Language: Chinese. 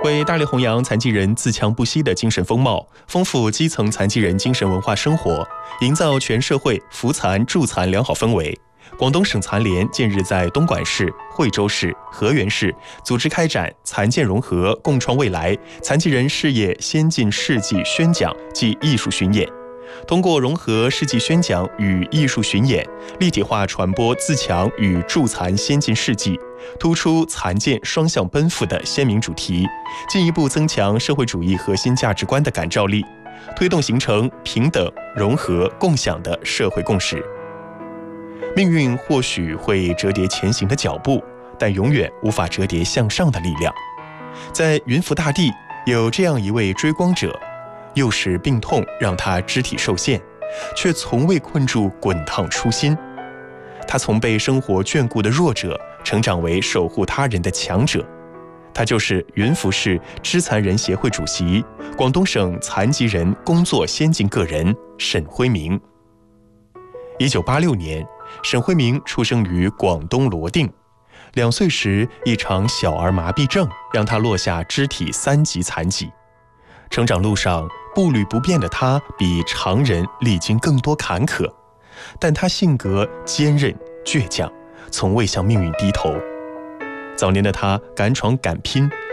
为大力弘扬残疾人自强不息的精神风貌，丰富基层残疾人精神文化生活，营造全社会扶残助残良好氛围。广东省残联近日在东莞市、惠州市、河源市组织开展残健融合共创未来残疾人事业先进事迹宣讲暨艺术巡演，通过融合事迹宣讲与艺术巡演，立体化传播自强与助残先进事迹，突出残健双向奔赴的鲜明主题，进一步增强社会主义核心价值观的感召力，推动形成平等、融合、共享的社会共识。命运或许会折叠前行的脚步，但永远无法折叠向上的力量。在云浮大地，有这样一位追光者，幼时病痛让他肢体受限，却从未困住滚烫初心。他从被生活眷顾的弱者，成长为守护他人的强者。他就是云浮市肢残人协会主席、广东省残疾人工作先进个人沈辉明。1986年，沈辉明出生于广东罗定。2岁时，一场小儿麻痹症让他落下肢体3级残疾。成长路上步履不便的他，比常人历经更多坎坷，但他性格坚韧倔强，从未向命运低头。早年的他敢闯敢拼，